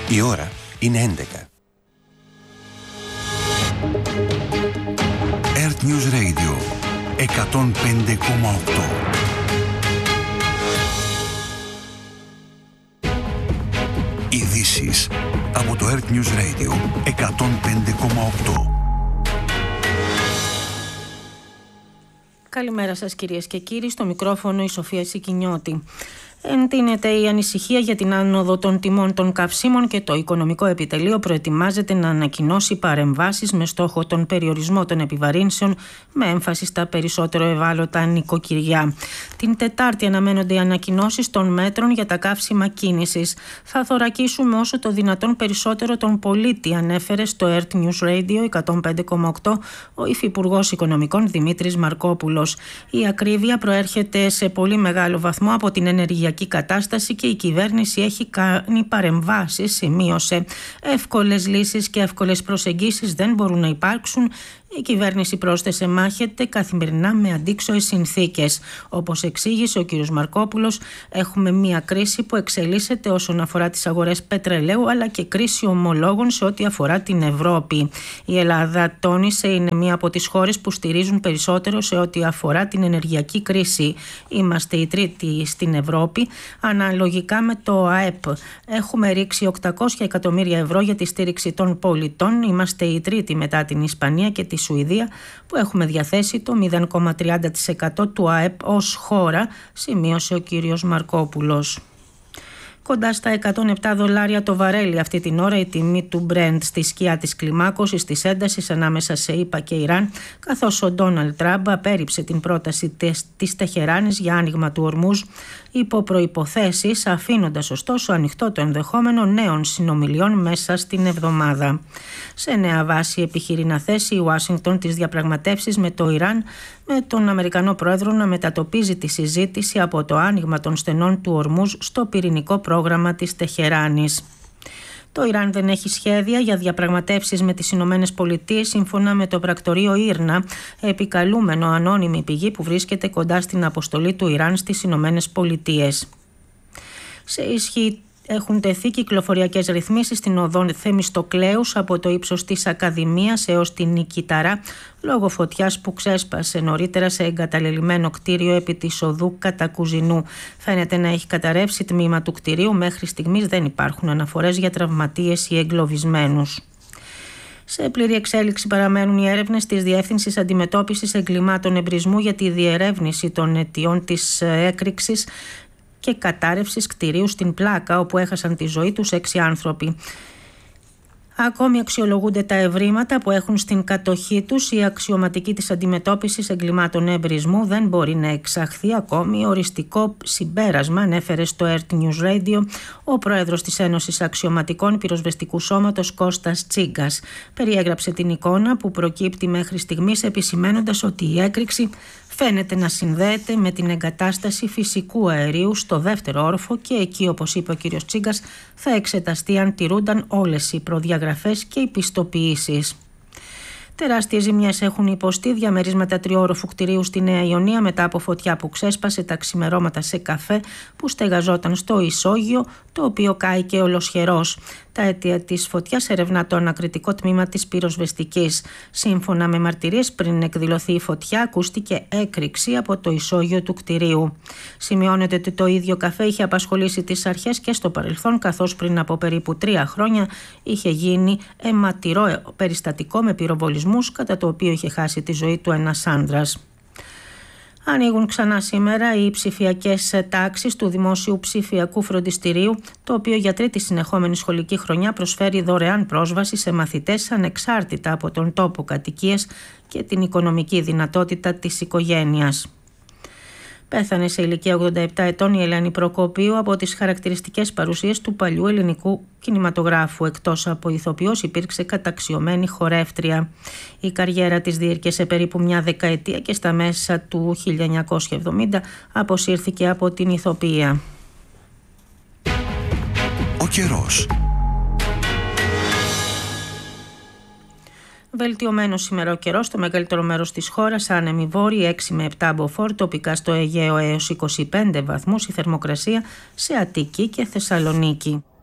Η ώρα είναι 11. Earth News Radio 105,8. Ειδήσεις από το Earth News Radio 105,8. Καλημέρα σας κυρίες και κύριοι, στο μικρόφωνο η Σοφία Σικινιώτη. Εντείνεται η ανησυχία για την άνοδο των τιμών των καυσίμων και το Οικονομικό Επιτελείο προετοιμάζεται να ανακοινώσει παρεμβάσεις με στόχο τον περιορισμό των επιβαρύνσεων, με έμφαση στα περισσότερο ευάλωτα νοικοκυριά. Την Τετάρτη αναμένονται οι ανακοινώσεις των μέτρων για τα καύσιμα κίνησης. Θα θωρακίσουμε όσο το δυνατόν περισσότερο τον πολίτη, ανέφερε στο Earth News Radio 105,8 ο Υφυπουργός Οικονομικών Δημήτρης Μαρκόπουλος. Η ακρίβεια προέρχεται σε πολύ μεγάλο βαθμό από την ενεργειακή κατάσταση και η κυβέρνηση έχει κάνει παρεμβάσεις, σημείωσε. Εύκολες λύσεις και εύκολες προσεγγίσεις δεν μπορούν να υπάρξουν. Η κυβέρνηση, πρόσθεσε, μάχεται καθημερινά με αντίξωες συνθήκες. Όπως εξήγησε ο κ. Μαρκόπουλος, έχουμε μία κρίση που εξελίσσεται όσον αφορά τις αγορές πετρελαίου, αλλά και κρίση ομολόγων σε ό,τι αφορά την Ευρώπη. Η Ελλάδα, τόνισε, είναι μία από τις χώρες που στηρίζουν περισσότερο σε ό,τι αφορά την ενεργειακή κρίση. Είμαστε η τρίτη στην Ευρώπη. Αναλογικά με το ΑΕΠ, έχουμε ρίξει 800 εκατομμύρια ευρώ για τη στήριξη των πολιτών. Είμαστε η τρίτη μετά την Ισπανία και τη Σουηδία, που έχουμε διαθέσει το 0,30% του ΑΕΠ ως χώρα, σημείωσε ο κύριος Μαρκόπουλος. Κοντά στα $107 το βαρέλι αυτή την ώρα η τιμή του Brent, στη σκιά της κλιμάκωσης της έντασης ανάμεσα σε ΗΠΑ και Ιράν, καθώς ο Ντόναλντ Τραμπ απέρριψε την πρόταση της Τεχεράνης για άνοιγμα του Ορμούζ υπό προϋποθέσεις, αφήνοντας ωστόσο ανοιχτό το ενδεχόμενο νέων συνομιλιών μέσα στην εβδομάδα. Σε νέα βάση επιχειρεί να θέσει η Ουάσιγκτον τις διαπραγματεύσεις με το Ιράν, με τον Αμερικανό πρόεδρο να μετατοπίζει τη συζήτηση από το άνοιγμα των στενών του Ορμούζ στο πυρηνικό πρόγραμμα της Τεχεράνης. Το Ιράν δεν έχει σχέδια για διαπραγματεύσεις με τις Ηνωμένες Πολιτείες, σύμφωνα με το πρακτορείο Ήρνα, επικαλούμενο ανώνυμη πηγή που βρίσκεται κοντά στην αποστολή του Ιράν στις Ηνωμένες Πολιτείες. Σε ισχύ έχουν τεθεί κυκλοφοριακές ρυθμίσεις στην οδό Θεμιστοκλέους από το ύψος της Ακαδημίας έως την Νικηταρά, λόγω φωτιάς που ξέσπασε νωρίτερα σε εγκαταλελειμμένο κτίριο επί της οδού Κατακουζινού. Φαίνεται να έχει καταρρεύσει τμήμα του κτιρίου. Μέχρι στιγμής δεν υπάρχουν αναφορές για τραυματίες ή εγκλωβισμένους. Σε πλήρη εξέλιξη παραμένουν οι έρευνες της Διεύθυνσης Αντιμετώπισης Εγκλημάτων Εμπρισμού για τη διερεύνηση των αιτιών της έκρηξης και κατάρρευσης κτηρίου στην Πλάκα, όπου έχασαν τη ζωή τους 6 άνθρωποι. Ακόμη αξιολογούνται τα ευρήματα που έχουν στην κατοχή τους. Η αξιωματική της αντιμετώπισης εγκλημάτων εμπρισμού δεν μπορεί να εξαχθεί ακόμη οριστικό συμπέρασμα, ανέφερε στο Earth News Radio ο πρόεδρος της Ένωσης Αξιωματικών Πυροσβεστικού Σώματος Κώστας Τσίγκας. Περιέγραψε την εικόνα που προκύπτει μέχρι στιγμής, επισημαίνοντας ότι η έκρηξη φαίνεται να συνδέεται με την εγκατάσταση φυσικού αερίου στο δεύτερο όροφο και εκεί, όπως είπε ο κ. Τσίγκας, θα εξεταστεί αν τηρούνταν όλες οι προδιαγραφές και οι πιστοποιήσεις. Τεράστιες ζημιές έχουν υποστεί διαμερίσματα τριόροφου κτηρίου στη Νέα Ιωνία μετά από φωτιά που ξέσπασε τα ξημερώματα σε καφέ που στεγαζόταν στο ισόγειο, το οποίο κάηκε ολοσχερός. Τα αίτια της φωτιάς ερευνά το ανακριτικό τμήμα της πυροσβεστικής. Σύμφωνα με μαρτυρίες, πριν εκδηλωθεί η φωτιά, ακούστηκε έκρηξη από το ισόγειο του κτηρίου. Σημειώνεται ότι το ίδιο καφέ είχε απασχολήσει τις αρχές και στο παρελθόν, καθώς πριν από περίπου 3 χρόνια είχε γίνει αιματηρό περιστατικό με πυροβολισμούς, κατά το οποίο είχε χάσει τη ζωή του ένας άνδρας. Ανοίγουν ξανά σήμερα οι ψηφιακές τάξεις του Δημόσιου Ψηφιακού Φροντιστηρίου, το οποίο για τρίτη συνεχόμενη σχολική χρονιά προσφέρει δωρεάν πρόσβαση σε μαθητές ανεξάρτητα από τον τόπο κατοικίας και την οικονομική δυνατότητα της οικογένειας. Πέθανε σε ηλικία 87 ετών η Ελένη Προκοπίου από τις χαρακτηριστικές παρουσίες του παλιού ελληνικού κινηματογράφου. Εκτός από ηθοποιός, υπήρξε καταξιωμένη χορεύτρια. Η καριέρα της διήρκεσε περίπου μια δεκαετία και στα μέσα του 1970 αποσύρθηκε από την ηθοποιία. Ο καιρός. Βελτιωμένο σήμερα ο καιρός στο μεγαλύτερο μέρος της χώρας, άνεμοι βόρειοι 6 με 7 μποφόρ, τοπικά στο Αιγαίο έως 25 βαθμούς η θερμοκρασία σε Αττική και Θεσσαλονίκη.